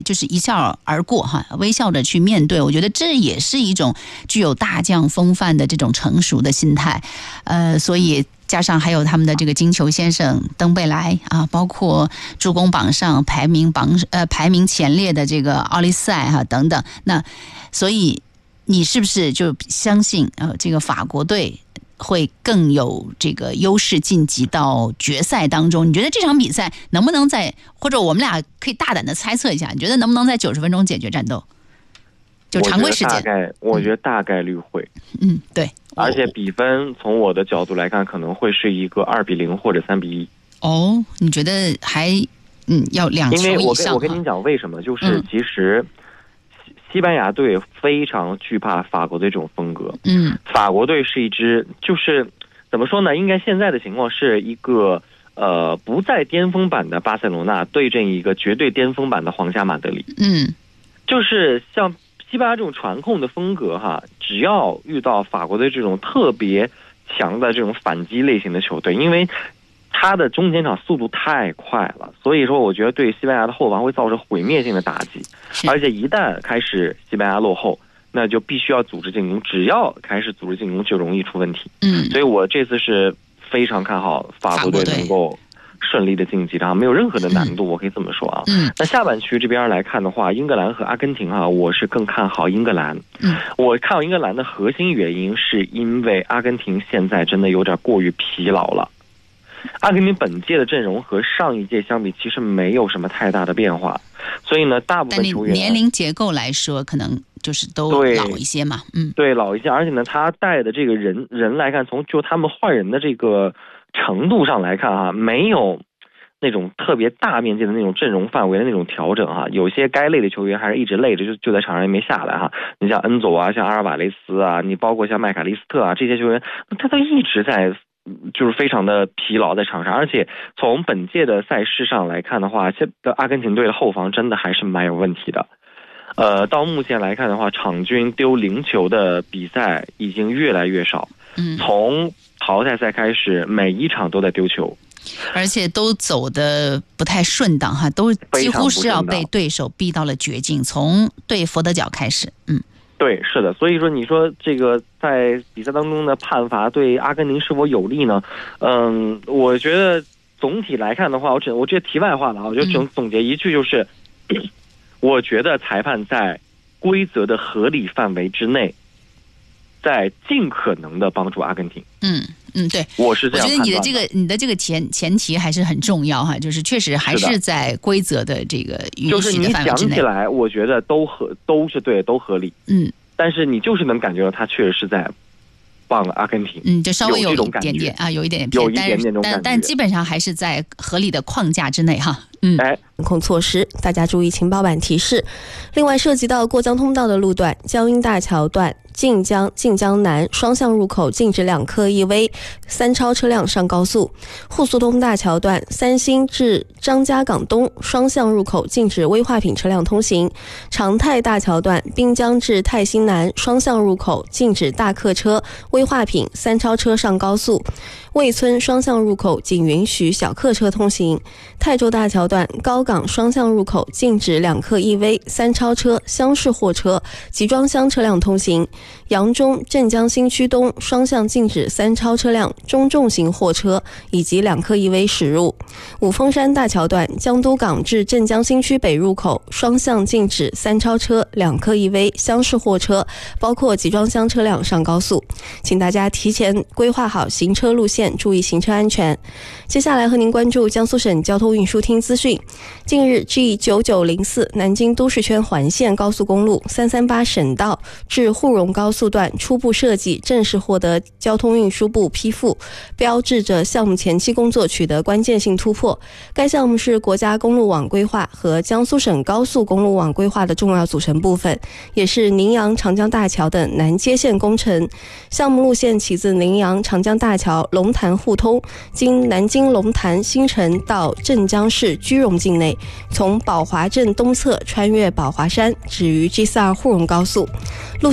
就是一笑而过哈，微笑着去面对，我觉得这也是一种具有大将风范的这种成熟的心态。所以加上还有他们的这个金球先生登贝莱啊，包括助攻榜上排名前列的这个奥利塞哈等等。那所以你是不是就相信这个法国队会更有这个优势晋级到决赛当中？你觉得这场比赛能不能或者我们俩可以大胆的猜测一下，你觉得能不能在90分钟解决战斗？就常规时间， 我觉得大概率会。 对。 而且比分从我的角度来看，可能会是一个2-0或者3-1。 哦，你觉得还要2球以上？ 因为我跟您讲为什么，就是其实西班牙队非常惧怕法国队这种风格。法国队是一支就是怎么说呢？应该现在的情况是一个不在巅峰版的巴塞罗那对阵一个绝对巅峰版的皇家马德里。就是像西班牙这种传控的风格哈，只要遇到法国队这种特别强的这种反击类型的球队，因为他的中间场速度太快了，所以说我觉得对西班牙的后防会造成毁灭性的打击。而且一旦开始西班牙落后，那就必须要组织进攻，只要开始组织进攻就容易出问题。所以我这次是非常看好法国队能够顺利的晋级的，没有任何的难度，我可以这么说啊。那下半区这边来看的话，英格兰和阿根廷啊，我是更看好英格兰。我看好英格兰的核心原因是因为阿根廷现在真的有点过于疲劳了。阿根廷本届的阵容和上一届相比，其实没有什么太大的变化，所以呢，大部分球员年龄结构来说，可能就是都老一些嘛。 对，老一些，而且呢，他带的这个人来看，从就他们换人的这个程度上来看啊，没有那种特别大面积的那种阵容范围的那种调整哈，有些该累的球员还是一直累着，就在场上也没下来哈。你像恩佐啊，像阿尔瓦雷斯啊，你包括像麦卡利斯特啊，这些球员他都一直在就是非常的疲劳在场上。而且从本届的赛事上来看的话，现在阿根廷队的后防真的还是蛮有问题的。到目前来看的话，场均丢0球的比赛已经越来越少。从淘汰赛开始，每一场都在丢球， 而且都走的不太顺当哈，都几乎是要被对手逼到了绝境。从对佛得角开始， 对，是的。所以说，你说这个在比赛当中的判罚对阿根廷是否有利呢？我觉得总体来看的话，我这题外话了，我觉得总结一句就是，我觉得裁判在规则的合理范围之内，在尽可能的帮助阿根廷。对，我是这样判断的。 我觉得你的这个前提还是很重要哈，就是确实还是在规则的这个允许的范围之内。就是你讲起来， 我觉得都是对，都合理。但是你就是能感觉到他确实是在帮阿根廷。 就稍微有一点点啊，有一点点偏，但基本上还是在合理的框架之内哈。 防控措施，大家注意情报版提示。另外，涉及到过江通道的路段，江阴大桥段晋江南双向入口禁止2客1危3超车辆上高速；沪苏通大桥段三星至张家港东双向入口禁止危化品车辆通行；长泰大桥段滨江至泰兴南双向入口禁止大客车、危化品3超车上高速；魏村双向入口仅允许小客车通行；泰州大桥段高港双向入口禁止2客1危3超车、厢式货车、集装箱车辆通行；扬中镇江新区东双向禁止3超车辆、中重型货车以及2客1危驶入；五峰山大桥段江都港至镇江新区北入口双向禁止3超车、2客1危厢式货车，包括集装箱车辆上高速。请大家提前规划好行车路线，注意行车安全。接下来和您关注江苏省交通运输厅资讯。近日 G9904 南京都市圈环线高速公路338省道至沪蓉高速段初步设计正式获得交通运输部批复，标志着项目前期工作取得关键性突破。该项目是国家公路网规划和江苏省高速公路网规划的重要组成部分，也是宁阳长江大桥的南接线工程。项目路线起自宁阳长江大桥龙潭互通，经南京龙潭新城到镇江市居蓉境内，从宝华镇东侧穿越宝华山，止于 G42 沪蓉高速。路线全长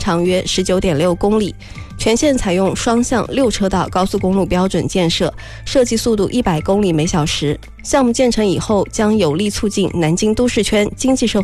长约19.6公里，全线采用双向6车道高速公路标准建设，设计速度100公里每小时。项目建成以后，将有力促进南京都市圈经济社会